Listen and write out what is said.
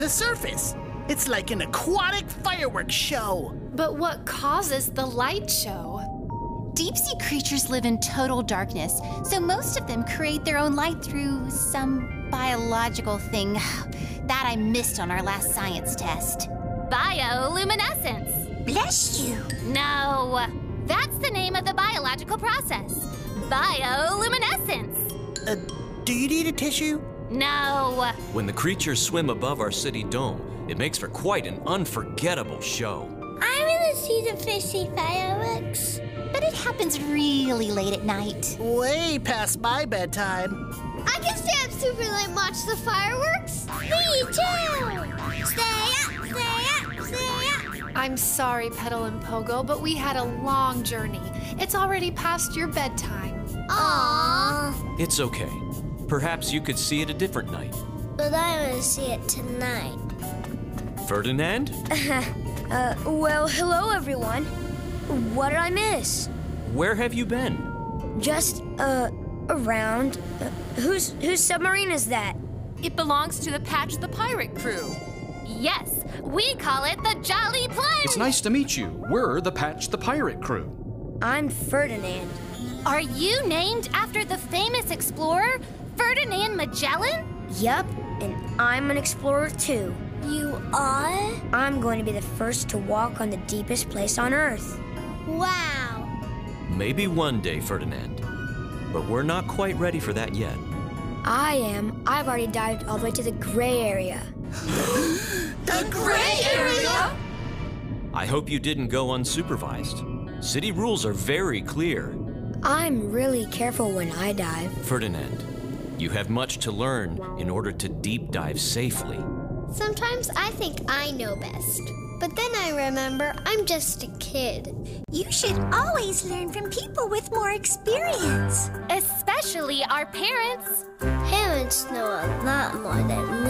The surface. It's like an aquatic fireworks show. But what causes the light show? Deep-sea creatures live in total darkness, so most of them create their own light through some biological thing that I missed on our last science test. Bioluminescence. Bless you. No, that's the name of the biological process. Bioluminescence. Do you need a tissue? No. When the creatures swim above our city dome, it makes for quite an unforgettable show. I want to see the fishy fireworks. But it happens really late at night. Way past my bedtime. I can stay up super late and watch the fireworks. Me too. Stay up. I'm sorry, Petal and Pogo, but we had a long journey. It's already past your bedtime. Aww. It's okay. Perhaps you could see it a different night. But I want to see it tonight. Ferdinand? Well, hello, everyone. What did I miss? Where have you been? Just, around. Whose submarine is that? It belongs to the Patch the Pirate crew. Yes, we call it the Jolly Plunge. It's nice to meet you. We're the Patch the Pirate crew. I'm Ferdinand. Are you named after the famous explorer, Ferdinand Magellan? Yup, and I'm an explorer too. You are? I'm going to be the first to walk on the deepest place on Earth. Wow. Maybe one day, Ferdinand. But we're not quite ready for that yet. I am. I've already dived all the way to the gray area. The gray area? I hope you didn't go unsupervised. City rules are very clear. I'm really careful when I dive. Ferdinand, you have much to learn in order to deep dive safely. Sometimes I think I know best. But then I remember I'm just a kid. You should always learn from people with more experience. Especially our parents. Parents know a lot more than